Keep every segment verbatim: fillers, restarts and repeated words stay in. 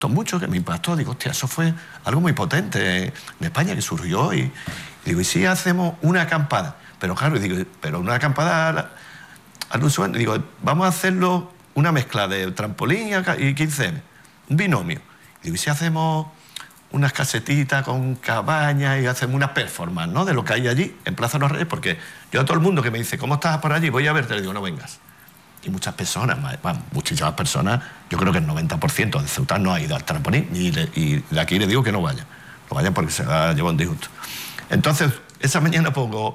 mucho, que me impactó. Digo, hostia, eso fue algo muy potente en España que surgió. Y, y digo, ¿y si hacemos una acampada? Pero claro, digo, pero una acampada al, al usuario. Digo, vamos a hacerlo una mezcla de trampolín y quince eme, un binomio. Digo, ¿y si hacemos unas casetitas con cabañas y hacemos unas performance, ¿no?, de lo que hay allí en Plaza de los Reyes? Porque yo a todo el mundo que me dice, ¿cómo estás por allí? Voy a verte, le digo, no vengas. Y muchas personas, bueno, muchísimas personas, yo creo que el noventa por ciento de Ceuta no ha ido al trampolín, y, le, y de aquí le digo que no vayan, no vayan porque se va a llevar un disgusto. Entonces, esa mañana pongo,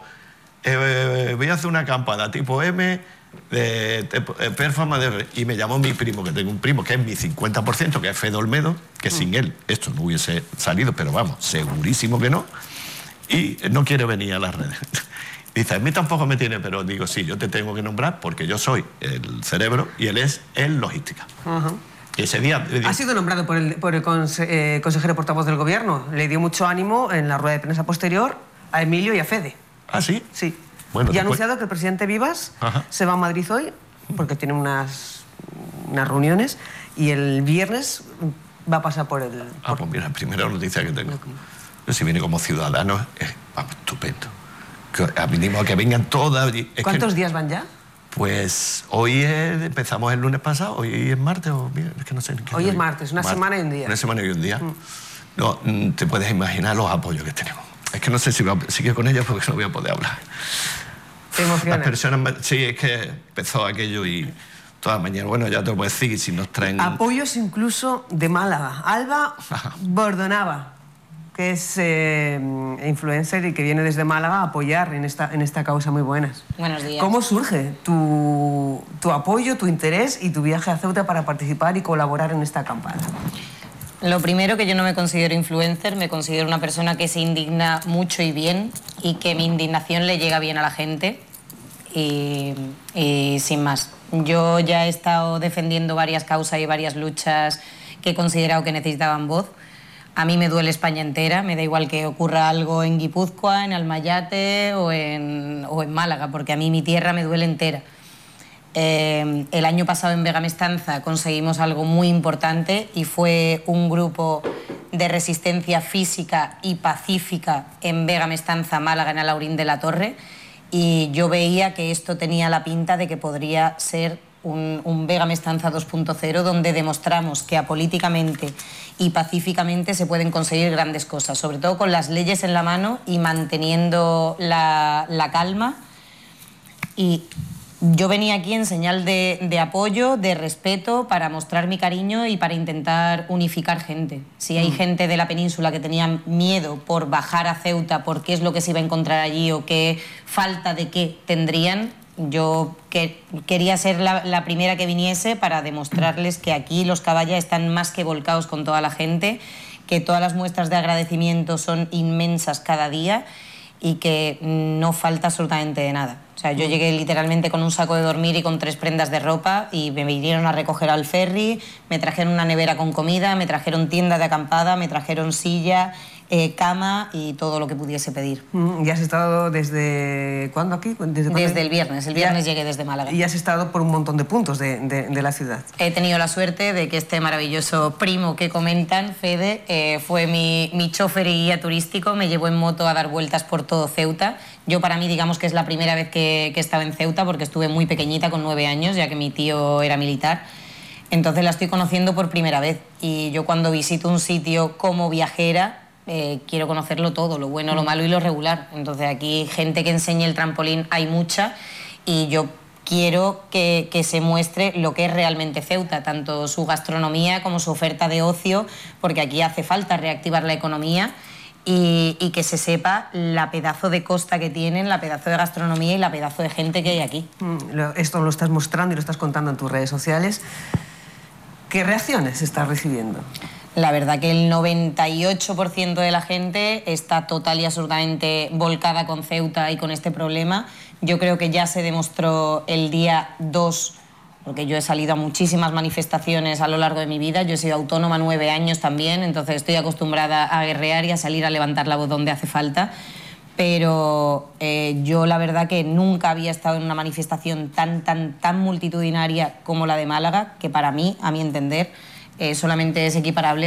eh, voy a hacer una acampada tipo M, de, de, de performance, de, y me llamó mi primo, que tengo un primo que es mi cincuenta por ciento, que es Fede Olmedo, que mm. sin él esto no hubiese salido, pero vamos, segurísimo que no, y no quiere venir a las redes. Dice, a mí tampoco me tiene, pero digo, sí, yo te tengo que nombrar porque yo soy el cerebro y él es el logística. Uh-huh. Y ese día... Ha sido nombrado por el, por el conse eh, consejero portavoz del Gobierno. Le dio mucho ánimo en la rueda de prensa posterior a Emilio y a Fede. ¿Ah, sí? Sí. Bueno, y ha después... anunciado que el presidente Vivas Ajá. se va a Madrid hoy porque tiene unas, unas reuniones y el viernes va a pasar por el... Ah, por... pues mira, la primera noticia que tengo. No, si viene como ciudadano, es vamos, estupendo. Vinimos a que vengan todas. Es ¿Cuántos que, días van ya? Pues hoy es, empezamos el lunes pasado, hoy es martes o es que no sé. Hoy es hoy. martes, una martes, semana y un día. Una semana y un día. Mm. No, te puedes imaginar los apoyos que tenemos. Es que no sé si voy a seguir con ellos porque no voy a poder hablar. ¿Te emociona? Las personas, sí, es que empezó aquello y toda la mañana, bueno, ya te lo puedo decir, si nos traen... Apoyos incluso de Málaga. Alba Bordonaba, que es eh, influencer y que viene desde Málaga a apoyar en esta, en esta causa muy buenas. Buenos días. ¿Cómo surge tu, tu apoyo, tu interés y tu viaje a Ceuta para participar y colaborar en esta campaña? Lo primero, que yo no me considero influencer, me considero una persona que se indigna mucho y bien y que mi indignación le llega bien a la gente y, y sin más. Yo ya he estado defendiendo varias causas y varias luchas que he considerado que necesitaban voz. A mí me duele España entera, me da igual que ocurra algo en Guipúzcoa, en Almayate o en, o en Málaga, porque a mí mi tierra me duele entera. Eh, el año pasado en Vega Mestanza conseguimos algo muy importante y fue un grupo de resistencia física y pacífica en Vega Mestanza, Málaga, en Alhaurín de la Torre, y yo veía que esto tenía la pinta de que podría ser un, un Vega Mestanza dos punto cero, donde demostramos que apolíticamente y pacíficamente se pueden conseguir grandes cosas, sobre todo con las leyes en la mano y manteniendo la, la calma. Y yo venía aquí en señal de, de apoyo, de respeto, para mostrar mi cariño y para intentar unificar gente. Si hay mm. gente de la península que tenía miedo por bajar a Ceuta, por qué es lo que se iba a encontrar allí o qué falta de qué tendrían, yo que, quería ser la, la primera que viniese para demostrarles que aquí los caballas están más que volcados con toda la gente, que todas las muestras de agradecimiento son inmensas cada día y que no falta absolutamente de nada. O sea, yo llegué literalmente con un saco de dormir y con tres prendas de ropa y me vinieron a recoger al ferry, me trajeron una nevera con comida, me trajeron tienda de acampada, me trajeron silla, eh, cama y todo lo que pudiese pedir. ¿Y has estado desde cuándo aquí? ¿Desde, cuándo? Desde el viernes, el viernes ya, llegué desde Málaga. Y has estado por un montón de puntos de, de, de la ciudad. He tenido la suerte de que este maravilloso primo que comentan, Fede, eh, fue mi, mi chofer y guía turístico, me llevó en moto a dar vueltas por todo Ceuta. Yo para mí digamos que es la primera vez que, que estaba en Ceuta porque estuve muy pequeñita, con nueve años, ya que mi tío era militar. Entonces la estoy conociendo por primera vez y yo cuando visito un sitio como viajera eh, quiero conocerlo todo, lo bueno, lo malo y lo regular. Entonces aquí gente que enseñe el trampolín hay mucha y yo quiero que, que se muestre lo que es realmente Ceuta, tanto su gastronomía como su oferta de ocio, porque aquí hace falta reactivar la economía. Y, y que se sepa la pedazo de costa que tienen, la pedazo de gastronomía y la pedazo de gente que hay aquí. Esto lo estás mostrando y lo estás contando en tus redes sociales. ¿Qué reacciones estás recibiendo? La verdad que el noventa y ocho por ciento de la gente está total y absolutamente volcada con Ceuta y con este problema. Yo creo que ya se demostró el día dos, porque yo he salido a muchísimas manifestaciones a lo largo de mi vida, yo he sido autónoma nueve años también, entonces estoy acostumbrada a guerrear y a salir a levantar la voz donde hace falta, pero eh, yo la verdad que nunca había estado en una manifestación tan, tan, tan multitudinaria como la de Málaga, que para mí, a mi entender, eh, solamente es equiparable